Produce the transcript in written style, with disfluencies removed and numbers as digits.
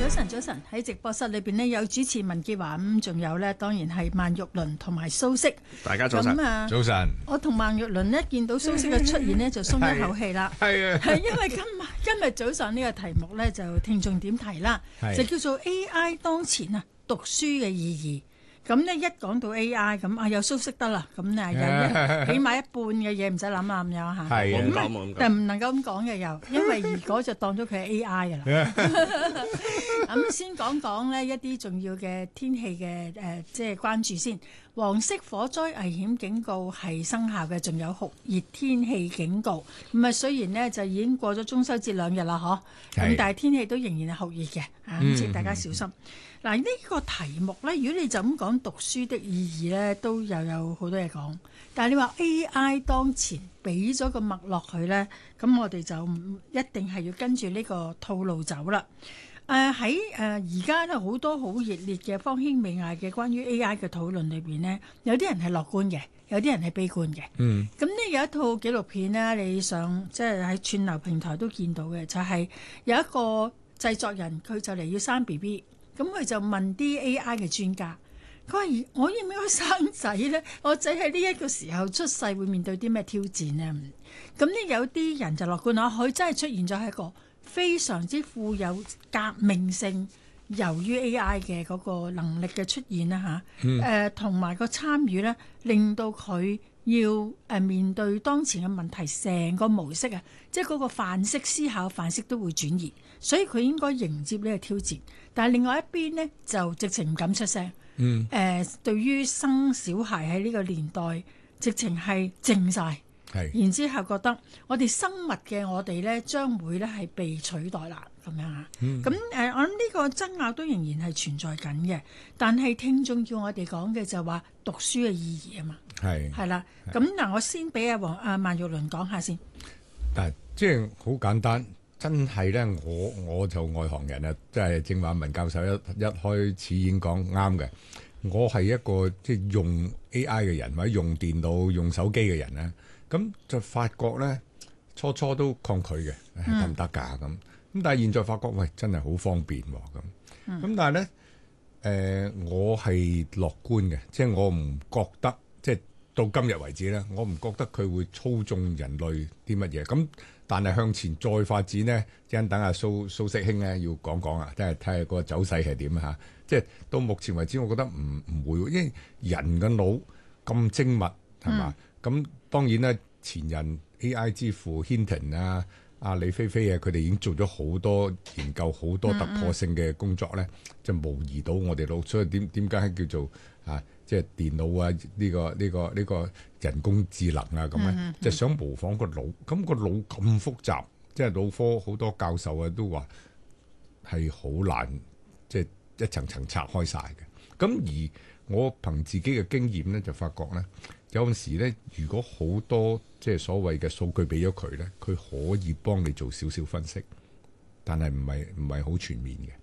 早晨，喺直播室裏邊呢，有主持文潔華，咁仲有呢，當然係萬玉麟同埋蘇軾。 大家早晨，早晨。 我同萬玉麟呢見到蘇軾嘅出現呢，就鬆一口氣啦。係啊，係因為今日早上呢個題目呢，就聽眾點題啦，就叫做 AI 當前啊讀書嘅意義。咁呢一講到 AI 咁有蘇軾得啦，咁有起碼一半嘅嘢唔使諗啦咁樣嚇。係但唔能夠咁講嘅又，因為如果就當咗佢係 AI 嘅啦。咁先講講呢一啲重要嘅天氣嘅即係關注先。黃色火災危險警告係生效嘅，仲有酷熱天氣警告。咁啊雖然呢就已經過咗中秋節2日啦，咁但係天氣都仍然係酷熱嘅，咁請大家小心。嗱，呢個題目呢，如果你就咁講讀書的意義呢，都又有好多嘢講。但係你話 AI 當前俾咗個脈落去呢，咁我哋就一定係要跟住呢個套路走啦。喺而家咧好多好熱烈嘅方興未艾嘅關於 AI 嘅討論裏邊呢，有啲人係樂觀嘅，有啲人係悲觀嘅。咁呢有一套紀錄片呢，你上即係喺串流平台都見到嘅，就係有一個製作人佢就嚟要生 BB。咁佢就問啲 AI 嘅專家，佢話：我應唔應該生仔呢？我仔喺呢一個時候出世會面對啲咩挑戰呢？咁呢有啲人就樂觀啦，佢真係出現咗一個非常之富有革命性，由於 AI 嘅嗰個能力嘅出現啦嚇，同埋個參與呢，令到佢要面對當前嘅問題，成個模式啊，即係嗰個範式思考範式都會轉移，所以佢應該迎接呢個挑戰。但係另外一邊呢，就直情唔敢出聲。對於生小孩喺呢個年代，直情係靜晒。然之後覺得我哋生物嘅我哋呢，將會呢係被取代啦，咁樣啊。咁我諗呢個爭拗都仍然係存在緊嘅。但係聽眾叫我哋講嘅就話讀書嘅意義啊嘛。係啦。咁嗱，我先俾阿萬玉麟講下先。 但即係好簡單。真係咧，我就外行人啊！即係正話文教授一開始已經講啱嘅。我係一個即係用 AI 嘅人，或者用電腦、用手機嘅人咧，咁就發覺咧，初都抗拒嘅，得唔得㗎咁？咁但係現在發覺，喂，真係好方便喎咁。咁但係咧，我係樂觀嘅，即係我唔覺得，即係到今日為止咧，我唔覺得佢會操縱人類啲乜嘢咁。但係向前再發展呢，一陣等阿蘇軾兄咧要講啊，即係睇下個走勢係點啊嚇！即係到目前為止，我覺得唔會，因為人嘅腦咁精密係嘛？咁當然咧，前人 AI 之父 Hinton 啊、阿李飛飛啊，佢哋已經做咗好多研究，好多突破性嘅工作咧，就模擬到我哋腦。所以點解叫做啊？即係電腦啊，呢個人工智能啊咁咧，就想模仿個腦。咁個腦咁複雜，即係腦科好多教授啊都話係好難，即係一層層拆開晒嘅。咁而我憑自己嘅經驗咧，就發覺咧，有陣時咧，如果好多即係所謂嘅數據俾咗佢咧，佢可以幫你做少少分析，但係唔係好全面嘅。